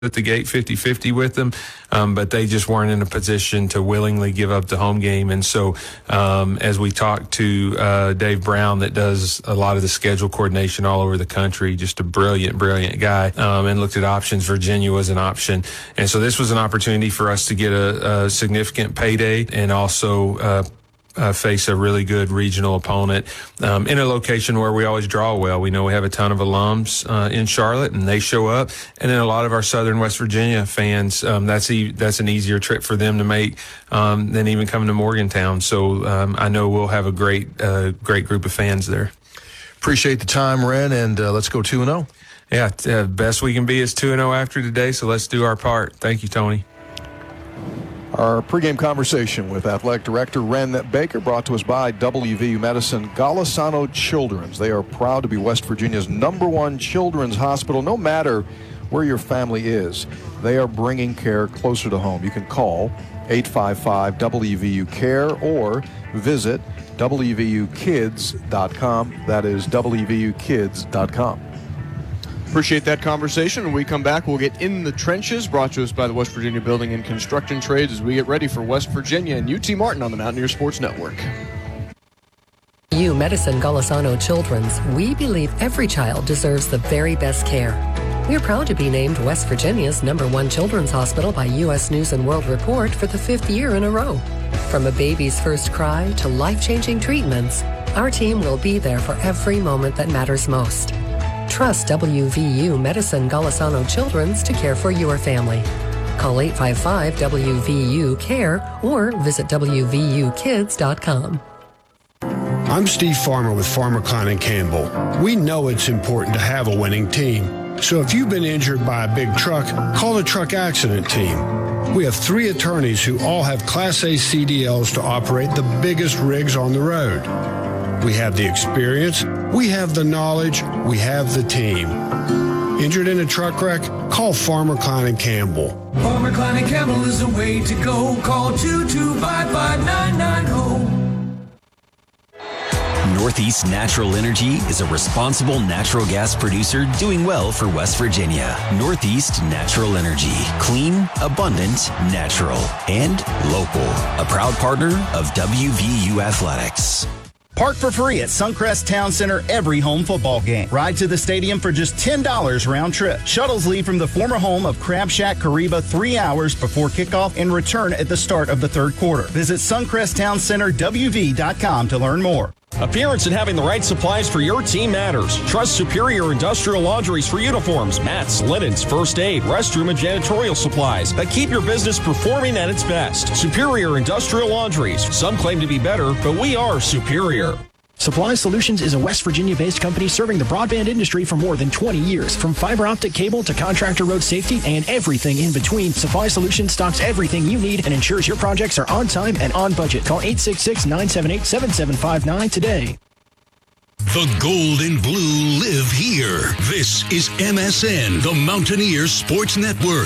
at the gate 50-50 with them, but they just weren't in a position to willingly give up the home game. And so as we talked to Dave Brown, that does a lot of the schedule coordination all over the country, just a brilliant guy, and looked at options. Virginia was an option. And so this was an opportunity for us to get a significant payday and also face a really good regional opponent in a location where we always draw well. We know we have a ton of alums in Charlotte, and they show up. And then a lot of our Southern West Virginia fans, that's an easier trip for them to make than even coming to Morgantown. So I know we'll have a great group of fans there. Appreciate the time, Ren, and let's go 2-0. Yeah, best we can be is 2-0 after today, so let's do our part. Thank you, Tony. Our pregame conversation with Athletic Director Ren Baker, brought to us by WVU Medicine Golisano Children's. They are proud to be West Virginia's #1 children's hospital, no matter where your family is. They are bringing care closer to home. You can call 855-WVU-CARE or visit WVUkids.com. That is WVUkids.com. Appreciate that conversation. When we come back, we'll get In the Trenches, brought to us by the West Virginia Building and Construction Trades, as we get ready for West Virginia and UT Martin on the Mountaineer Sports Network. Medicine Golisano Children's, we believe every child deserves the very best care. We're proud to be named West Virginia's #1 children's hospital by U.S. News & World Report for the 5th year in a row. From a baby's first cry to life-changing treatments, our team will be there for every moment that matters most. Trust WVU Medicine Golisano Children's to care for your family. Call 855-WVU-CARE or visit WVUkids.com. I'm Steve Farmer with Farmer Klein & Campbell. We know it's important to have a winning team. So if you've been injured by a big truck, call the truck accident team. We have 3 attorneys who all have Class A CDLs to operate the biggest rigs on the road. We have the experience, we have the knowledge, we have the team. Injured in a truck wreck? Call Farmer Klein & Campbell. Farmer Klein & Campbell is the way to go. Call 2255990. Northeast Natural Energy is a responsible natural gas producer doing well for West Virginia. Northeast Natural Energy. Clean, abundant, natural, and local. A proud partner of WVU Athletics. Park for free at Suncrest Town Center every home football game. Ride to the stadium for just $10 round trip. Shuttles leave from the former home of Crab Shack Kariba 3 hours before kickoff and return at the start of the third quarter. Visit SuncrestTownCenterWV.com to learn more. Appearance and having the right supplies for your team matters. Trust Superior Industrial Laundries for uniforms, mats, linens, first aid, restroom, and janitorial supplies that keep your business performing at its best. Superior Industrial Laundries. Some claim to be better, but we are superior. Supply Solutions is a West Virginia-based company serving the broadband industry for more than 20 years. From fiber optic cable to contractor road safety and everything in between, Supply Solutions stocks everything you need and ensures your projects are on time and on budget. Call 866-978-7759 today. The gold and blue live here. This is MSN, the Mountaineer Sports Network.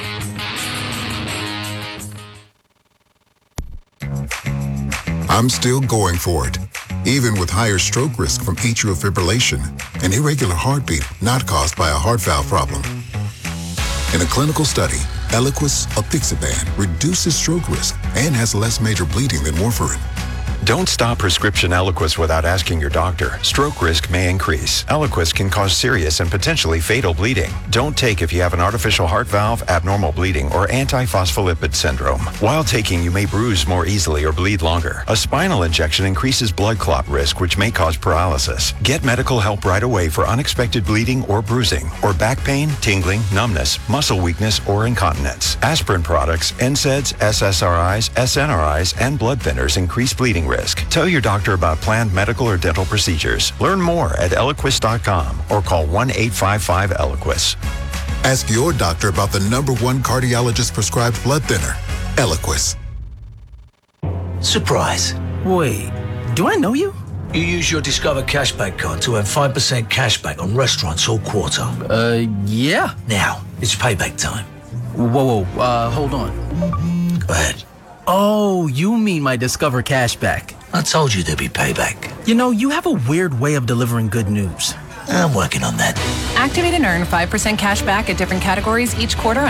I'm still going for it, even with higher stroke risk from atrial fibrillation, an irregular heartbeat not caused by a heart valve problem. In a clinical study, Eliquis apixaban reduces stroke risk and has less major bleeding than warfarin. Don't stop prescription Eliquis without asking your doctor. Stroke risk may increase. Eliquis can cause serious and potentially fatal bleeding. Don't take if you have an artificial heart valve, abnormal bleeding, or antiphospholipid syndrome. While taking, you may bruise more easily or bleed longer. A spinal injection increases blood clot risk, which may cause paralysis. Get medical help right away for unexpected bleeding or bruising, or back pain, tingling, numbness, muscle weakness, or incontinence. Aspirin products, NSAIDs, SSRIs, SNRIs, and blood thinners increase bleeding risk. Tell your doctor about planned medical or dental procedures. Learn more at Eliquis.com or call 1-855-ELIQUIS. Ask your doctor about the #1 cardiologist prescribed blood thinner, Eliquis. Surprise. Wait, do I know you? You use your Discover Cashback card to earn 5% cashback on restaurants all quarter. Yeah. Now, it's payback time. Whoa, hold on. Go ahead. Oh, you mean my Discover Cashback. I told you there'd be payback. You know, you have a weird way of delivering good news. I'm working on that. Activate and earn 5% cash back at different categories each quarter on